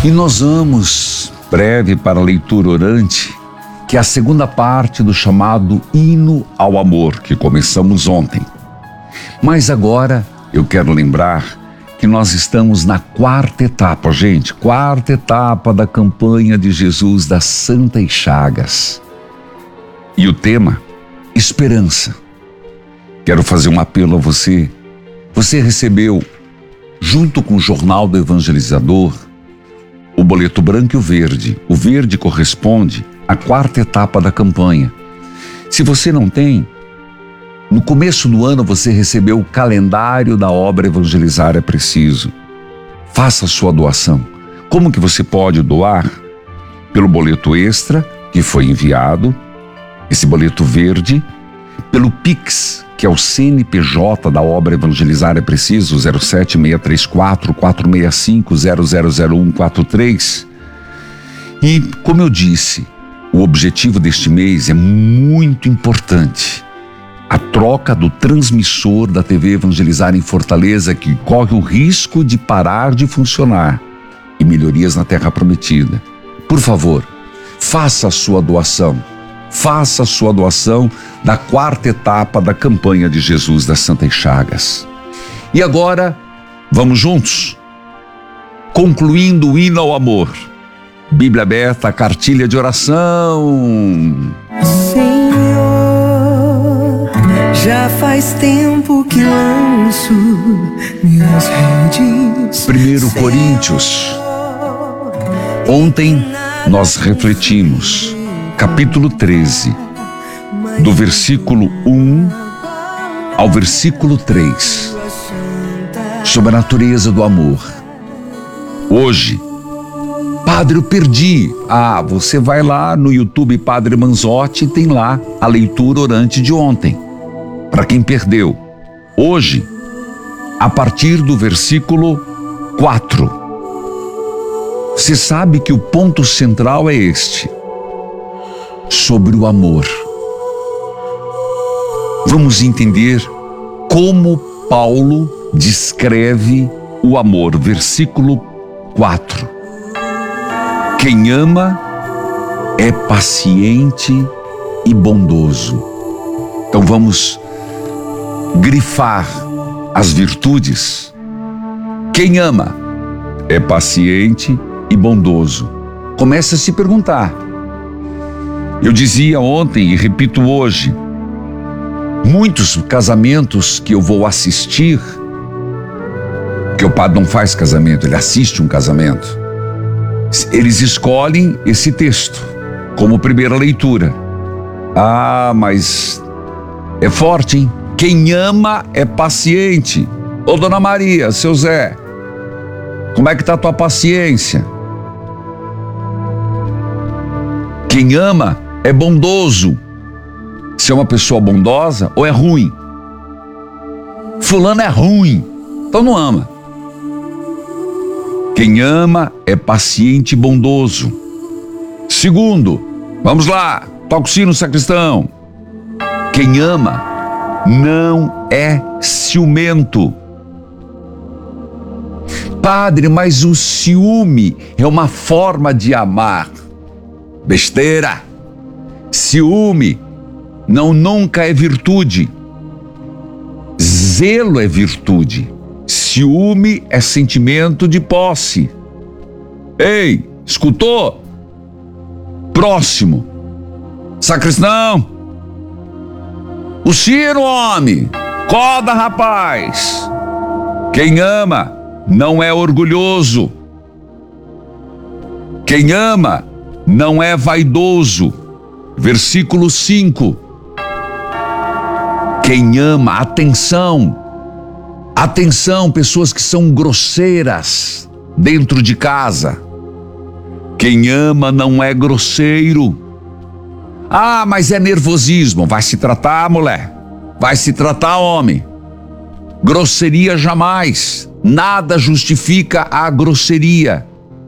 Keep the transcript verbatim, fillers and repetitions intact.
E nós vamos, breve para a leitura orante, que é a segunda parte do chamado Hino ao Amor, que começamos ontem. Mas agora eu quero lembrar que nós estamos na quarta etapa, gente, quarta etapa da campanha de Jesus das Santas Chagas. E o tema, esperança. Quero fazer um apelo a você. Você recebeu, junto com o Jornal do Evangelizador, o boleto branco e o verde. O verde corresponde à quarta etapa da campanha. Se você não tem, no começo do ano você recebeu o calendário da obra Evangelizar é Preciso. Faça a sua doação. Como que você pode doar? Pelo boleto extra, que foi enviado, esse boleto verde, pelo Pix, que é o C N P J da obra Evangelizar é Preciso, zero sete seis três quatro, quatro seis cinco, zero zero zero um quatro três. E, como eu disse, o objetivo deste mês é muito importante. A troca do transmissor da T V Evangelizar em Fortaleza, que corre o risco de parar de funcionar, e melhorias na Terra Prometida. Por favor, faça a sua doação. Faça a sua doação da quarta etapa da campanha de Jesus das Santas Chagas. E agora, vamos juntos? Concluindo o hino ao amor. Bíblia aberta, cartilha de oração. Senhor, já faz tempo que lanço minhas redes. Primeiro Coríntios. Ontem nós refletimos. Capítulo treze, do versículo um ao versículo três, sobre a natureza do amor. Hoje, Padre, eu perdi. Ah, você vai lá no YouTube Padre Manzotti e tem lá a leitura orante de ontem, para quem perdeu. Hoje, a partir do versículo quatro. Você sabe que o ponto central é este: sobre o amor. Vamos entender como Paulo descreve o amor. Versículo quatro. Quem ama é paciente e bondoso. Então vamos grifar as virtudes. Quem ama é paciente e bondoso. Comece a se perguntar. Eu dizia ontem e repito hoje, muitos casamentos que eu vou assistir, que o padre não faz casamento, ele assiste um casamento, eles escolhem esse texto como primeira leitura. Ah, mas é forte, hein? Quem ama é paciente. Ô, Dona Maria, seu Zé, como é que tá a tua paciência? Quem ama é bondoso. Se é uma pessoa bondosa ou é ruim? Fulano é ruim, então não ama. Quem ama é paciente e bondoso. Segundo, vamos lá, toca o sino, sacristão. Quem ama não é ciumento. Padre, mas o ciúme é uma forma de amar. Besteira. Ciúme não nunca é virtude. Zelo é virtude. Ciúme é sentimento de posse. Ei, escutou? Próximo. Sacristão. O sino, homem. Coda, rapaz. Quem ama não é orgulhoso. Quem ama não é vaidoso. Versículo cinco. Quem ama, atenção. Atenção, pessoas que são grosseiras dentro de casa. Quem ama não é grosseiro. Ah, mas é nervosismo. Vai se tratar, mulher. Vai se tratar, homem. Grosseria jamais. Nada justifica a grosseria.